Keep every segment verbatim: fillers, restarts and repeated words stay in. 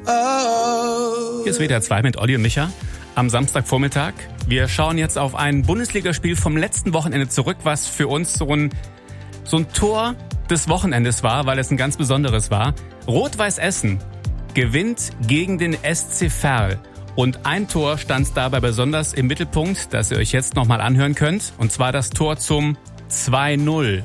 Oh. Hier ist W D R zwei mit Olli und Micha am Samstagvormittag. Wir schauen jetzt auf ein Bundesligaspiel vom letzten Wochenende zurück, was für uns so ein, so ein Tor des Wochenendes war, weil es ein ganz besonderes war. Rot-Weiß Essen gewinnt gegen den S C Verl. Und ein Tor stand dabei besonders im Mittelpunkt, das ihr euch jetzt nochmal anhören könnt. Und zwar das Tor zum zwei null.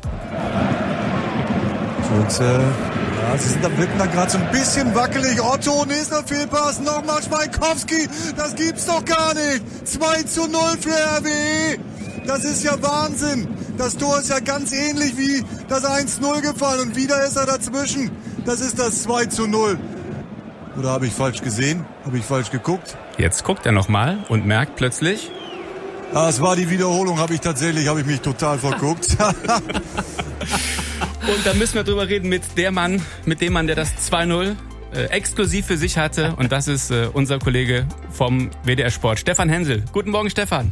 Und, äh, ja, sie sind da, wirken da gerade so ein bisschen wackelig. Otto, nächster Fehlpass, nochmal Schweinkowski. Das gibt's doch gar nicht. zwei zu null für R W. Das ist ja Wahnsinn. Das Tor ist ja ganz ähnlich wie das eins null gefallen. Und wieder ist er dazwischen. Das ist das zwei zu null. Oder habe ich falsch gesehen? Habe ich falsch geguckt? Jetzt guckt er nochmal und merkt plötzlich... Ah, es war die Wiederholung, habe ich tatsächlich, habe ich mich total verguckt. Und da müssen wir drüber reden mit der Mann, mit dem Mann, der das zwei null äh, exklusiv für sich hatte. Und das ist äh, unser Kollege vom W D R Sport, Stefan Hensel. Guten Morgen, Stefan.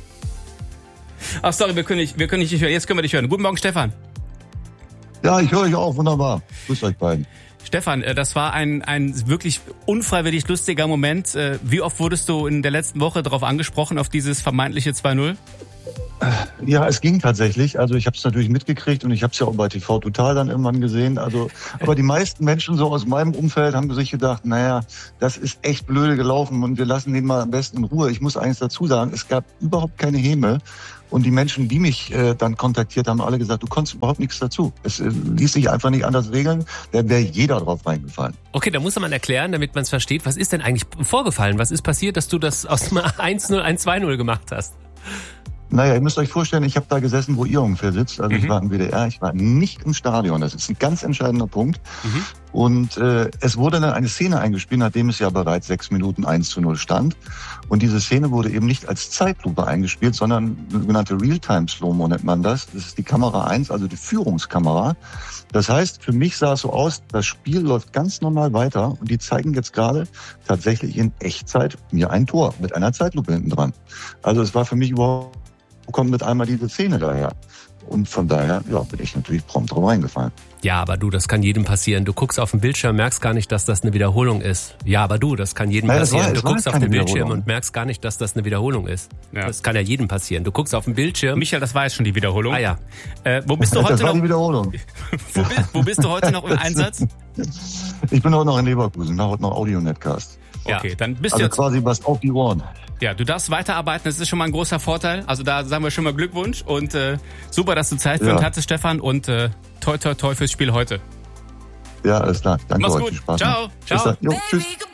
Ach, sorry, wir können nicht, wir können nicht hören. Jetzt können wir dich hören. Guten Morgen, Stefan. Ja, ich höre euch auch, wunderbar. Grüß euch beiden. Stefan, das war ein, ein wirklich unfreiwillig lustiger Moment. Wie oft wurdest du in der letzten Woche darauf angesprochen, auf dieses vermeintliche zwei null? Ja, es ging tatsächlich. Also ich habe es natürlich mitgekriegt und ich habe es ja auch bei T V Total dann irgendwann gesehen. Also, aber die meisten Menschen so aus meinem Umfeld haben sich gedacht, naja, das ist echt blöde gelaufen und wir lassen den mal am besten in Ruhe. Ich muss eines dazu sagen, es gab überhaupt keine Häme. Und die Menschen, die mich äh, dann kontaktiert haben, alle gesagt, du konntest überhaupt nichts dazu. Es äh, ließ sich einfach nicht anders regeln. Da wäre jeder drauf reingefallen. Okay, da muss man erklären, damit man es versteht. Was ist denn eigentlich vorgefallen? Was ist passiert, dass du das aus dem eins null ein zwei null gemacht hast? Naja, ihr müsst euch vorstellen, ich habe da gesessen, wo ihr ungefähr sitzt. Also mhm. ich war im W D R, ich war nicht im Stadion. Das ist ein ganz entscheidender Punkt. Mhm. Und äh, es wurde dann eine Szene eingespielt, nachdem es ja bereits sechs Minuten eins zu null stand. Und diese Szene wurde eben nicht als Zeitlupe eingespielt, sondern sogenannte Realtime-Slow-Mo nennt man das. Das ist die Kamera eins, also die Führungskamera. Das heißt, für mich sah es so aus, das Spiel läuft ganz normal weiter und die zeigen jetzt gerade tatsächlich in Echtzeit mir ein Tor mit einer Zeitlupe hinten dran. Also es war für mich überhaupt, wo kommt mit einmal diese Szene daher? Und von daher, ja, bin ich natürlich prompt drauf reingefallen. Ja, aber du, das kann jedem passieren. Du guckst auf den Bildschirm, merkst gar nicht, dass das eine Wiederholung ist. Ja, aber du, das kann jedem ja, passieren. War, du guckst auf den Bildschirm und mehr. merkst gar nicht, dass das eine Wiederholung ist. Ja. Das kann ja jedem passieren. Du guckst auf den Bildschirm. Michael, das war jetzt schon die Wiederholung. Ah ja. Äh, wo bist du heute das war noch? Die Wiederholung. wo, bist, wo bist du heute noch im Einsatz? Ich bin heute noch in Leverkusen, mache heute noch Audio-Netcast. Okay, ja. dann bist also du jetzt... quasi was auf die Ohren. Ja, du darfst weiterarbeiten, das ist schon mal ein großer Vorteil. Also da sagen wir schon mal Glückwunsch und äh, super, dass du Zeit für uns ja. hattest, Stefan, und äh, toi toi toi fürs Spiel heute. Ja, alles klar. Danke Mach's euch. gut. Viel Spaß Ciao. noch. Ciao. Jo, tschüss.